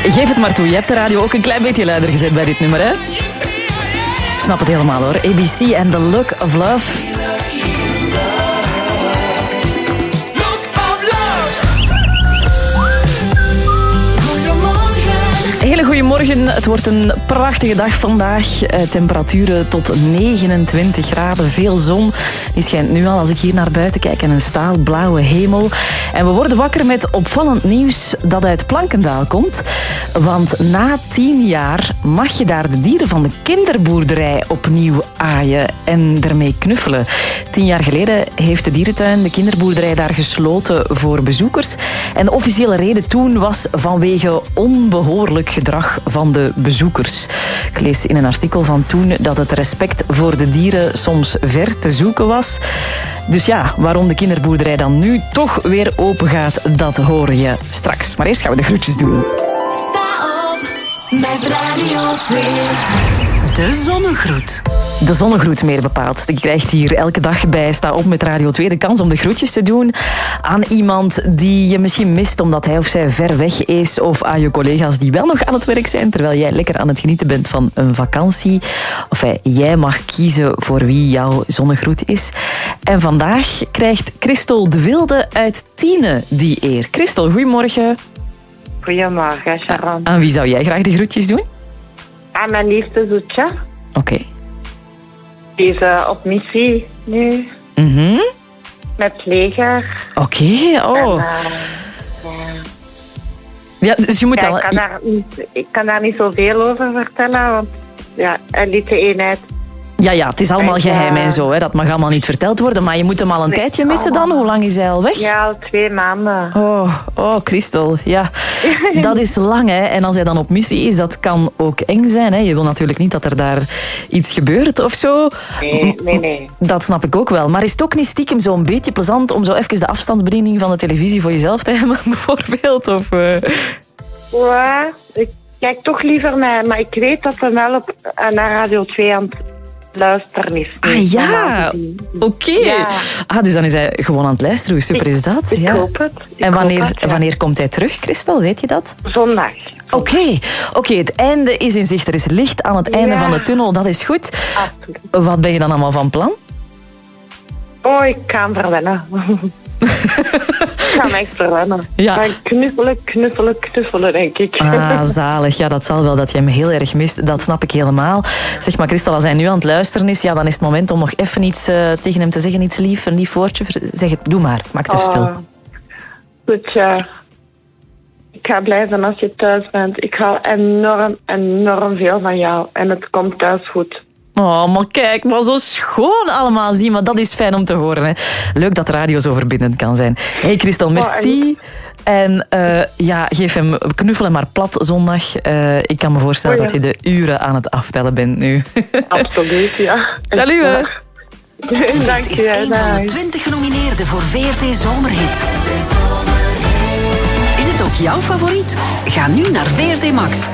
Geef het maar toe, je hebt de radio ook een klein beetje luider gezet bij dit nummer, hè? Ik snap het helemaal, hoor. ABC and the Look of Love. Hele goedemorgen. Het wordt een prachtige dag vandaag. Temperaturen tot 29 graden. Veel zon. Die schijnt nu al als ik hier naar buiten kijk. En een staalblauwe hemel. En we worden wakker met opvallend nieuws dat uit Plankendaal komt. Want na 10 jaar mag je daar de dieren van de kinderboerderij opnieuw aaien en ermee knuffelen. 10 jaar geleden heeft de dierentuin de kinderboerderij daar gesloten voor bezoekers. En de officiële reden toen was vanwege onbehoorlijk gedrag van de bezoekers. Ik lees in een artikel van toen dat het respect voor de dieren soms ver te zoeken was. Dus ja, waarom de kinderboerderij dan nu toch weer open gaat, dat hoor je straks. Maar eerst gaan we de groetjes doen. Sta op met Radio 2. De zonnegroet. De zonnegroet meer bepaald. Je krijgt hier elke dag bij Sta op met Radio 2 de kans om de groetjes te doen aan iemand die je misschien mist omdat hij of zij ver weg is, of aan je collega's die wel nog aan het werk zijn terwijl jij lekker aan het genieten bent van een vakantie. Of jij mag kiezen voor wie jouw zonnegroet is. En vandaag krijgt Christel de Wilde uit Tiene die eer. Christel, goedemorgen. Goedemorgen, Sharon. Aan wie zou jij graag de groetjes doen? Aan mijn liefste Zoetje. Oké. Die is op missie nu. Met het leger. Oké, oh. Ja, dus je moet Ja, al... ik kan daar niet zoveel over vertellen, want ja, hij liet de eenheid. Ja, het is allemaal geheim en zo. Hè. Dat mag allemaal niet verteld worden. Maar je moet hem al een tijdje missen dan. Hoe lang is hij al weg? Ja, al 2 maanden. Oh, Christel. Ja, dat is lang. Hè. En als hij dan op missie is, dat kan ook eng zijn. Hè. Je wil natuurlijk niet dat er daar iets gebeurt of zo. Nee. Dat snap ik ook wel. Maar is het ook niet stiekem zo'n beetje plezant om zo even de afstandsbediening van de televisie voor jezelf te hebben, bijvoorbeeld? Of, Ja, ik kijk toch liever naar... Maar ik weet dat hij wel naar Radio 2 aan het luisteren is. Ah ja, oké. Ja. Dus dan is hij gewoon aan het luisteren. Hoe super is dat? Ik hoop het. En wanneer komt hij terug, Christel? Weet je dat? Zondag. Oké, het einde is in zicht. Er is licht aan het einde van de tunnel. Dat is goed. Absoluut. Wat ben je dan allemaal van plan? Oh, ik ga hem verwennen. Ik ga hem echt verwennen. Ja. Knuffelen, denk ik. Zalig. Ja, dat zal wel dat je hem heel erg mist. Dat snap ik helemaal. Zeg maar, Christel, als hij nu aan het luisteren is, ja, dan is het moment om nog even iets tegen hem te zeggen. Iets lief, een lief woordje. Zeg het, doe maar. Maak het even stil. Goed, ja. Ik ga blij zijn als je thuis bent. Ik hou enorm veel van jou. En het komt thuis goed. Oh, maar kijk, maar zo schoon allemaal zien. Maar dat is fijn om te horen. Hè. Leuk dat radio zo verbindend kan zijn. Hey Christel, merci. En geef hem, knuffel hem maar plat zondag. Ik kan me voorstellen dat je de uren aan het aftellen bent nu. Absoluut, ja. Salut, hè. Dit is een van de 20 genomineerden voor VRT Zomerhit. Is het ook jouw favoriet? Ga nu naar VRT Max.